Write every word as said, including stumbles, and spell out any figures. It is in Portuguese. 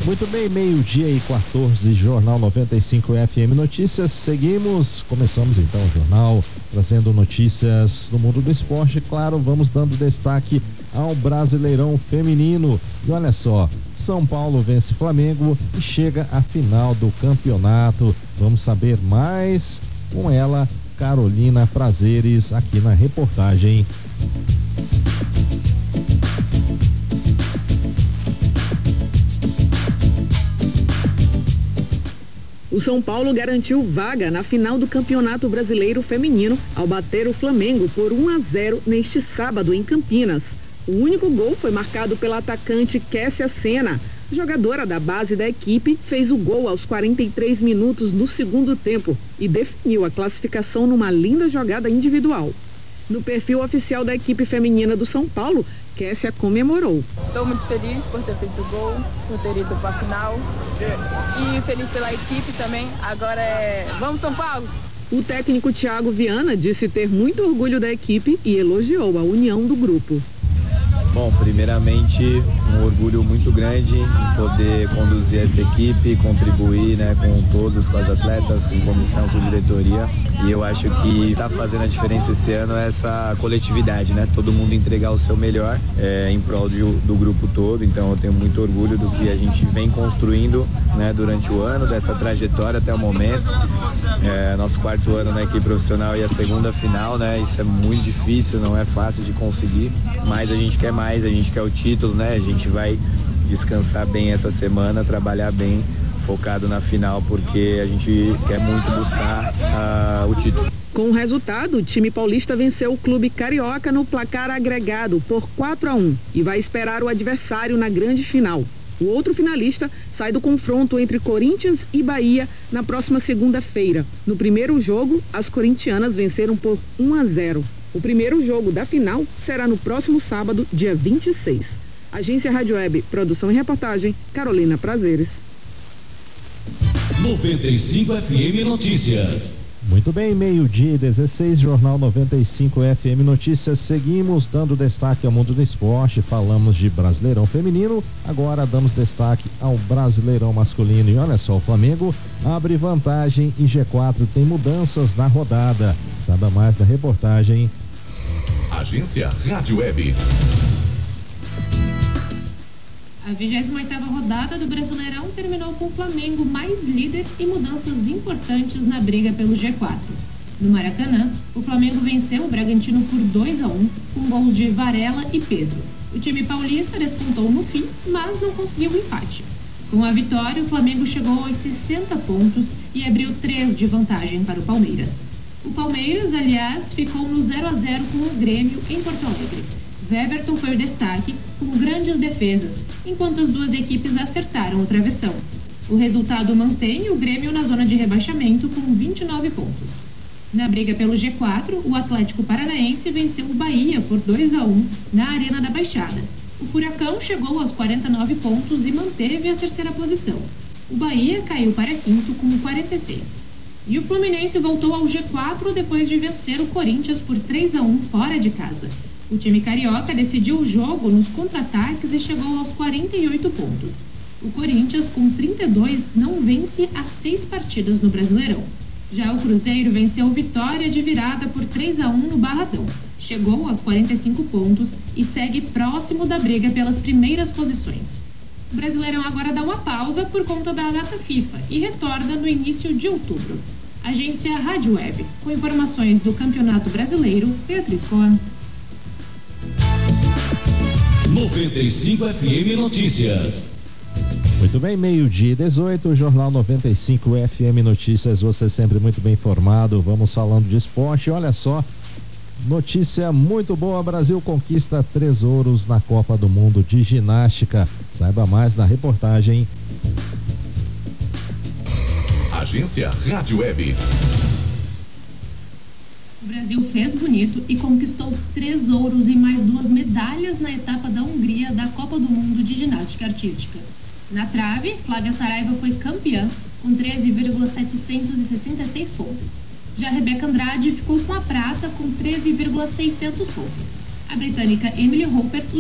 Muito bem, meio-dia e quatorze, Jornal noventa e cinco F M Notícias. Seguimos, começamos então o jornal trazendo notícias do mundo do esporte. Claro, vamos dando destaque ao Brasileirão Feminino. E olha só, São Paulo vence Flamengo e chega à final do campeonato. Vamos saber mais com ela, Carolina Prazeres, aqui na reportagem. O São Paulo garantiu vaga na final do Campeonato Brasileiro Feminino ao bater o Flamengo por um a zero neste sábado em Campinas. O único gol foi marcado pela atacante Kessia Senna. Jogadora da base da equipe, fez o gol aos quarenta e três minutos do segundo tempo e definiu a classificação numa linda jogada individual. No perfil oficial da equipe feminina do São Paulo, Kessia comemorou. Estou muito feliz por ter feito o gol, por ter ido para a final e feliz pela equipe também. Agora é... Vamos São Paulo! O técnico Thiago Viana disse ter muito orgulho da equipe e elogiou a união do grupo. Bom, primeiramente, um orgulho muito grande em poder conduzir essa equipe, contribuir, né, com todos, com as atletas, com comissão, com diretoria. E eu acho que está fazendo a diferença esse ano essa coletividade, né? Todo mundo entregar o seu melhor é, em prol de, do grupo todo. Então eu tenho muito orgulho do que a gente vem construindo, né, durante o ano, dessa trajetória até o momento. É, nosso quarto ano na equipe profissional e a segunda final, né? Isso é muito difícil, não é fácil de conseguir, mas a gente quer mais. A gente quer o título, né? A gente vai descansar bem essa semana, trabalhar bem, focado na final, porque a gente quer muito buscar uh, o título. Com o resultado, o time paulista venceu o clube carioca no placar agregado por quatro a um e vai esperar o adversário na grande final. O outro finalista sai do confronto entre Corinthians e Bahia na próxima segunda-feira. No primeiro jogo, as corintianas venceram por um a zero. O primeiro jogo da final será no próximo sábado, dia vinte e seis. Agência Rádio Web, produção e reportagem, Carolina Prazeres. noventa e cinco F M Notícias. Muito bem, meio-dia e dezesseis, Jornal noventa e cinco F M Notícias. Seguimos dando destaque ao mundo do esporte. Falamos de Brasileirão Feminino, agora damos destaque ao Brasileirão Masculino. E olha só, o Flamengo abre vantagem e G quatro tem mudanças na rodada. Saiba mais da reportagem. Agência Rádio Web. A vigésima oitava rodada do Brasileirão terminou com o Flamengo mais líder e mudanças importantes na briga pelo G quatro. No Maracanã, o Flamengo venceu o Bragantino por dois a um, com gols de Varela e Pedro. O time paulista descontou no fim, mas não conseguiu o empate. Com a vitória, o Flamengo chegou aos sessenta pontos e abriu três de vantagem para o Palmeiras. O Palmeiras, aliás, ficou no zero a zero com o Grêmio em Porto Alegre. Weverton foi o destaque, com grandes defesas, enquanto as duas equipes acertaram o travessão. O resultado mantém o Grêmio na zona de rebaixamento com vinte e nove pontos. Na briga pelo G quatro, o Atlético Paranaense venceu o Bahia por dois a um na Arena da Baixada. O Furacão chegou aos quarenta e nove pontos e manteve a terceira posição. O Bahia caiu para quinto com quarenta e seis. E o Fluminense voltou ao G quatro depois de vencer o Corinthians por três a um fora de casa. O time carioca decidiu o jogo nos contra-ataques e chegou aos quarenta e oito pontos. O Corinthians, com trinta e dois, não vence há seis partidas no Brasileirão. Já o Cruzeiro venceu Vitória de virada por três a um no Barradão. Chegou aos quarenta e cinco pontos e segue próximo da briga pelas primeiras posições. O Brasileirão agora dá uma pausa por conta da data FIFA e retorna no início de outubro. Agência Rádio Web, com informações do Campeonato Brasileiro, Beatriz Coan. noventa e cinco F M Notícias. Muito bem, meio-dia e dezoito, Jornal noventa e cinco F M Notícias, você sempre muito bem informado. Vamos falando de esporte. Olha só, notícia muito boa: Brasil conquista três ouros na Copa do Mundo de Ginástica. Saiba mais na reportagem. Agência Rádio Web. O Brasil fez bonito e conquistou três ouros e mais duas medalhas na etapa da Hungria da Copa do Mundo de Ginástica Artística. Na trave, Flávia Saraiva foi campeã com treze vírgula setecentos e sessenta e seis pontos. Já Rebeca Andrade ficou com a prata com treze vírgula seiscentos pontos. A britânica Emily Hopper